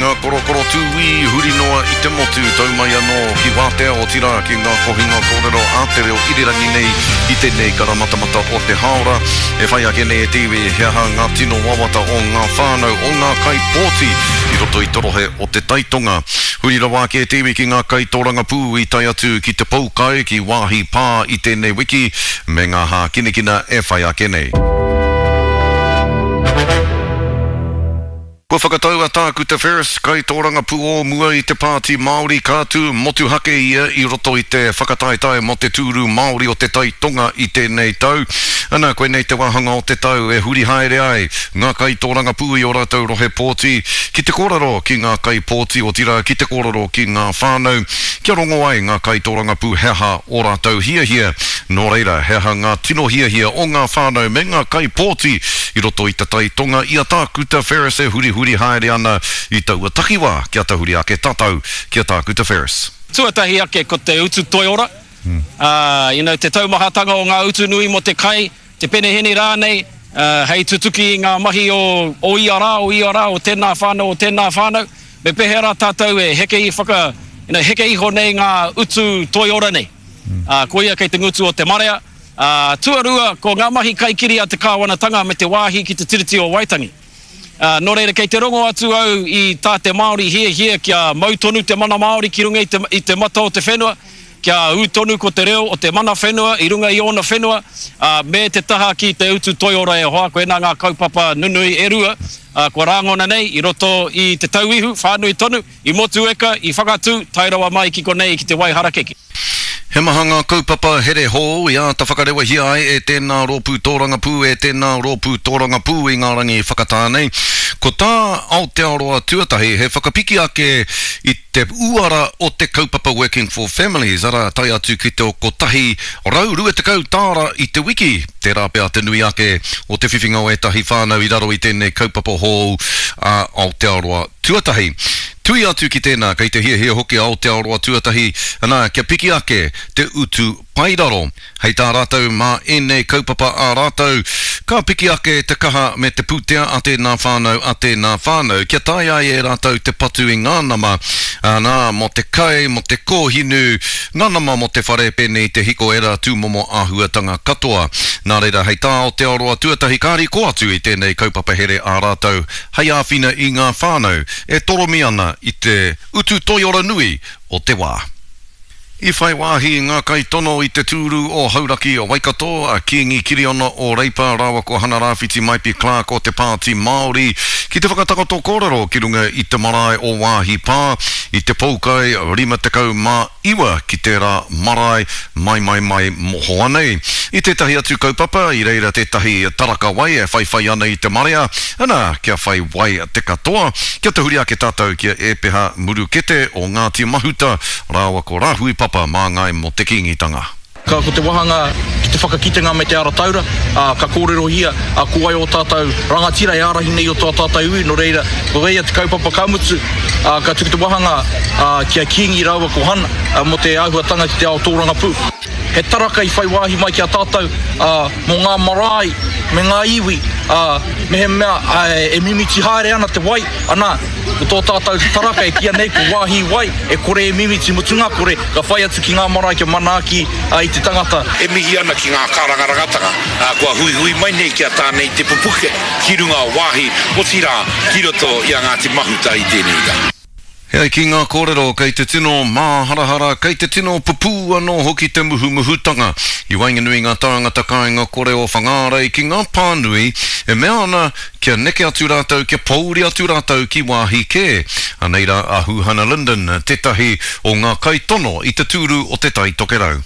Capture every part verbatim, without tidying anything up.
ngā korokoro tūwi huri noa I te motu tau mai anō ki wātea o tira ki ngā kohinga kōrero a te reo irirangi nei I te nei karamatamata o te haora e whai ake nei e tiwi hea ha ngā tino wawata o ngā whānau o ngā kai pōti I roto I torohe o te taitonga huri rawa ke e tiwi ki ngā kai tōranga pū I tai atu ki te poukai ki wāhi pā I tēnei wiki me ngā hā kinekina e whai ake nei. Ko whakatau a tāku te Ferris, kai tōranga pū o mua I te pāti Māori kātu, motu hake ia I roto I te whakataetai mo te tūru Māori o te taitonga I tēnei tau. Ana koe nei te wahanga o te tau e huri haere ai, ngā kai tōranga pū I o rātou rohe pōti, ki te kōrero ki ngā kai pōti o tira, ki te kōrero ki ngā whānau, kia rongo ai ngā kai tōranga pū heha o rātou hia hia, nō reira heha ngā tino hia hia o ngā whānau me ngā kai pōti I roto I te taitonga I a tāku te Ferris e huri huri haere ana I taua takiwa kia tahuri ake tatau kia tāku te Ferris. Tuatahi ake ko te utu toiora. Hmm. Uh, you know, te taumahatanga o ngā utu nui mo te kai, te penehene rānei, uh, hei tutuki I ngā mahi o, o iara, o iara, o tēnā whānau, o tēnā whānau. Me pehera tātou e heke I whaka, you know, heke iho nei ngā utu toiora nei. Hmm. Uh, ko ia kei te ngutu o te marea. Uh, tuarua ko ngā mahi kaikiri a te kāwanatanga me te wāhi ki te tiriti o Waitangi. Uh, nō reira kei te rongo atu au I tā te Māori hia hia kia mautonu te mana Māori ki runga I te, I te mata o te whenua, kia utonu ko te reo o te mana whenua, I runga I ona whenua, uh, me te taha ki te utu toiora e hoa, ko ena ngā kaupapa nunui e rua, uh, ko rāngona nei, I roto I te tauihu, whānui tonu, I motu eka, I whakatu, tairawa mai ki ko nei ki te waiharakeki. He mahanga kaupapa here hō I a ta whakarewa hia ai e tēnā rōpū tōranga pū e tēnā rōpū tōranga pū I ngā rangi whakatānei. Ko tā Aotearoa tuatahi he whakapiki ake I te uara o te kaupapa Working for Families ara tai atu ki te o kotahi rau rua te kau tāra I te wiki. Te rāpea te nui ake o te whiwhinga o e tahi whānau I raro I tēnei kaupapa hō a Aotearoa tuatahi. Tui atu ki tēnā, kei te hia hia hoki Aotearoa tuatahi, ana kia piki ake te utu pairaro. Hei tā rātou mā enei kaupapa a rātou, ka piki ake te kaha me te pūtea a tēnā whānau a tēnā whānau. Kia tai ai e rātou te patu I ngānama, ana mo te kai, mo te kōhinu, ngānama mo te whare pene I te hiko era tūmomo āhuatanga katoa. Nā reira, hei tā Aotearoa tuatahi kāri ko atu I tēnei kaupapa here a rātou, hei āwhina I ngā whānau, e toromi ana I te utu toiora nui o te wā. I whai wāhi ngā kai tono I te tūru o Hauraki o Waikato, a Kiengi Kiriona o Reipa, rawa ko Hana Rāwhiti Maipi Clark o te pāti Māori, ki te whakatakato kōrero ki runga I te marae o wāhi pā, I te poukai rima te kau mā iwa ki te rā marae mai mai mai moho anei. I te tahi atu kaupapa, I reira te tahi taraka wai e whai whai ana I te marea, ana kia whai wai te katoa, kia te huri ake tātou kia e peha murukete o Ngāti Mahuta, rawa ko Rahui Papa mā ngai mo te kingitanga. Ka ko te wahanga ki te whakakitenga me te ara taura, uh, ka kōrero hia, a uh, kuai o tātou rangatira e arahi nei o tō tātou ui, no reira, ko reia te kaupapa kaumutsu, uh, ka tuki te wahanga uh, kia kiengi rawa ko hana, uh, mo te āhuatanga ki te ao tōranga pū. He taraka I whai wāhi mai ki a tātou, uh, mo ngā marae, me ngā iwi, uh, me he mea uh, e mimiti haere ana te wai, ana, ko tō tātou taraka e kia nei ko wāhi wai, e kore e mimiti mutunga kore, ka whai atu ki ngā marae ki manaaki uh, I te tangata. E mihi ana ki ngā karangaratanga, uh, kua hui hui mai nei ki a tānei te pupuke, ki runga o wāhi, o tira, ki roto I a Ngāti Mahuta I tēnei ka. Hei ki ngā kōrero, kei te tino māharahara, kei te tino pupu anō hoki te muhu muhutanga. I wainganui ngā tāngata kāinga kore o whangārei ki ngā pānui, e mea ana kia neke atu rātou, kia pauri atu rātou ki wāhi kē. Aneira ahu Hannah Linden, tetahi o ngā kaitono I te tūru o te tai tokerau.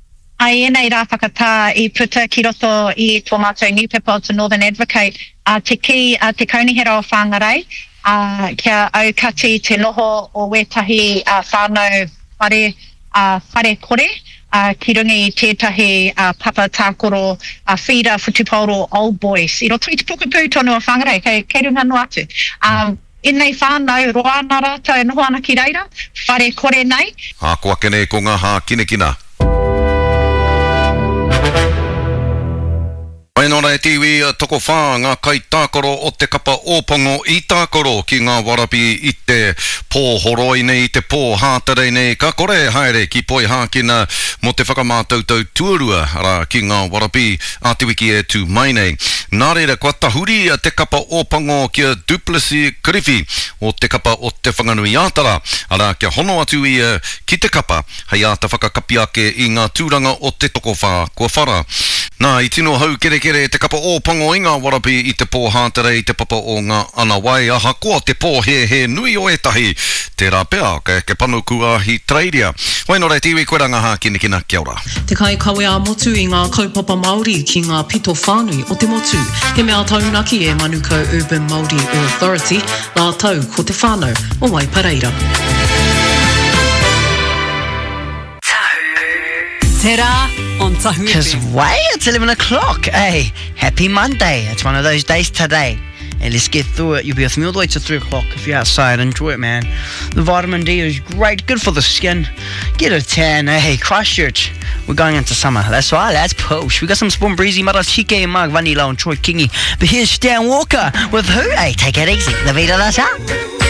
Ai, enei rā whakatā I puta ki roto I tō mātou newspaper o te Northern Advocate, uh, te ki uh, te kaunihera o whāngarei, Uh, kia au kati te noho o wetahi uh, whānau whare, uh, whare kore, uh, ki runga I tētahi uh, papa tākoro uh, whira whutuporo old boys. I roto I te pukupū tonu o whangarei, kei, kei runga no atu. Um, Inei whānau roa nā rātou e noho ana ki reira, whare kore nei. Hā kua kene ko ngā hā kinekina. Wai nō rei tiwi toko whā ngā kai tākoro o te kapa ōpango I tākoro ki ngā warapi I te pōhoroi nei, I te pōhātarei nei, ka kore haere ki poi hākina mo te whakamātautau tuarua ara ki ngā warapi a te wiki e tū mai nei. Nā reira, kua tahuri a te kapa ōpango kia Duplessis Kiriwhi o te kapa o te whanganui ātara, ara kia hono atu ia ki te kapa, hei āta whakakapi ake I ngā tūranga o te toko whā kua whara. Nā, I tino hau kere kere te kapa ōpango I ngā warapi I te pōhātere I te papa o ngā ana wai, aha koa te pōhe he nui o etahi, te rā pea, ke, ke panu kua hi treiria. Wai nō rei tiwi koe ranga hā kina kina kia ora. Te kai kawe a motu I ngā kaupapa Māori ki ngā pito whānui o te motu. He mea taunaki e Manuka Urban Māori Authority, nā tau ko te whānau o Waipareira. Te rā on Tahu Because way, it's eleven o'clock. Hey, happy Monday. It's one of those days today. Hey, let's get through it. You'll be with me all the way to three o'clock if you're outside. Enjoy it, man. The vitamin D is great, good for the skin. Get a tan. Hey, Christchurch, we're going into summer. That's right, that's push. We got some Spawn Breezy, Marachike, Mark Vanilla, and Troy Kingy. But here's Stan Walker with who? Hey, take it easy. The Vida da Sa.